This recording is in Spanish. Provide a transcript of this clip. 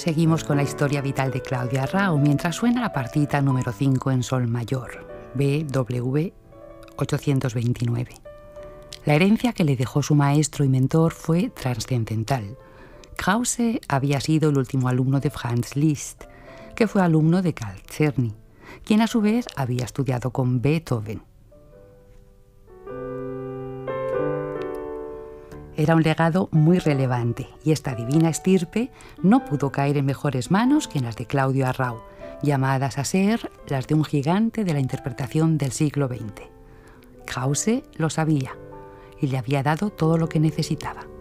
Seguimos con la historia vital de Claudio Arrau mientras suena la partita número 5 en sol mayor, BWV 829. La herencia que le dejó su maestro y mentor fue trascendental. Krause había sido el último alumno de Franz Liszt, que fue alumno de Carl Czerny, quien a su vez había estudiado con Beethoven. Era un legado muy relevante y esta divina estirpe no pudo caer en mejores manos que en las de Claudio Arrau, llamadas a ser las de un gigante de la interpretación del siglo XX. Krause lo sabía y le había dado todo lo que necesitaba.